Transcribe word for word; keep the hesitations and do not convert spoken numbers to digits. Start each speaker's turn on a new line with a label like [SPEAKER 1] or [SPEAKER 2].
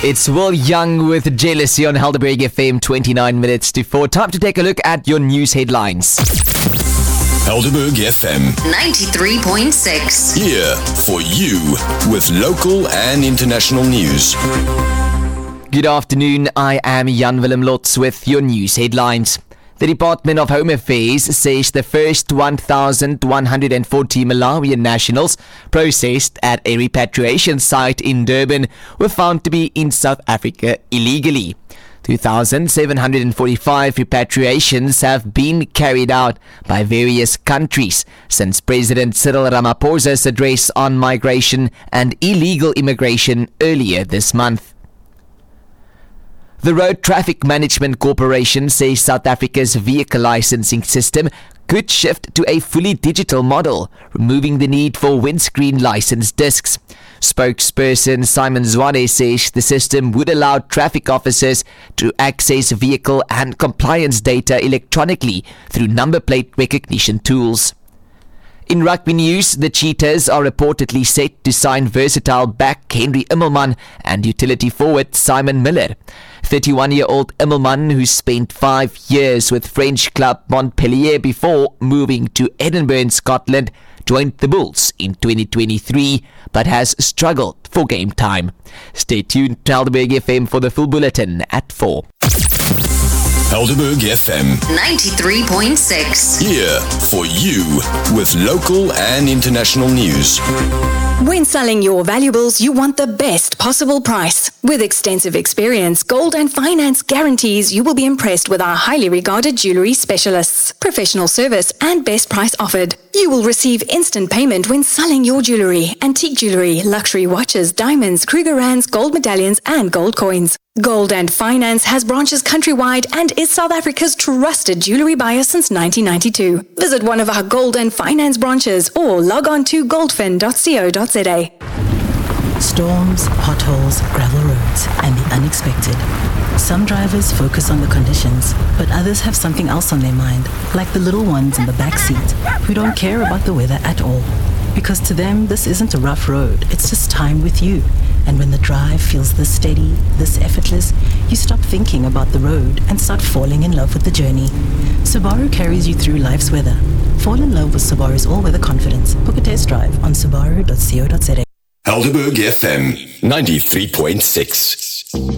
[SPEAKER 1] It's Will Young with Jealousy on Helderberg F M, twenty-nine minutes to four. Time to take a look at your news headlines.
[SPEAKER 2] Helderberg F M
[SPEAKER 3] ninety-three point six.
[SPEAKER 2] Here for you with local and international news.
[SPEAKER 1] Good afternoon, I am Jan Willem Lotz with your news headlines. The Department of Home Affairs says the first one thousand one hundred forty Malawian nationals processed at a repatriation site in Durban were found to be in South Africa illegally. two thousand seven hundred forty-five repatriations have been carried out by various countries since President Cyril Ramaphosa's address on migration and illegal immigration earlier this month. The Road Traffic Management Corporation says South Africa's vehicle licensing system could shift to a fully digital model, removing the need for windscreen license discs. Spokesperson Simon Zwane says the system would allow traffic officers to access vehicle and compliance data electronically through number plate recognition tools. In rugby news, the Cheetahs are reportedly set to sign versatile back Henry Immelman and utility forward Simon Miller. thirty-one-year-old Immelman, who spent five years with French club Montpellier before moving to Edinburgh in Scotland, joined the Bulls in twenty twenty-three but has struggled for game time. Stay tuned to Helderberg F M for the full bulletin at four.
[SPEAKER 2] Helderberg F M
[SPEAKER 3] ninety-three point six.
[SPEAKER 2] Here for you with local and international news.
[SPEAKER 4] When selling your valuables, you want the best possible price. With extensive experience, Gold and Finance guarantees you will be impressed with our highly regarded jewellery specialists. Professional service and best price offered. You will receive instant payment when selling your jewellery, antique jewellery, luxury watches, diamonds, Krugerrands, gold medallions and gold coins. Gold and Finance has branches countrywide and is South Africa's trusted jewellery buyer since nineteen ninety-two. Visit one of our Gold and Finance branches or log on to goldfin dot co dot za.
[SPEAKER 5] Storms, potholes, gravel roads, and the unexpected. Some drivers focus on the conditions, but others have something else on their mind, like the little ones in the back seat who don't care about the weather at all. Because to them, this isn't a rough road, it's just time with you. And when the drive feels this steady, this effortless, you stop thinking about the road and start falling in love with the journey. Subaru carries you through life's weather. Fall in love with Subaru's all-weather confidence. Book a test drive on subaru dot co dot za.
[SPEAKER 2] Helderberg F M ninety-three point six.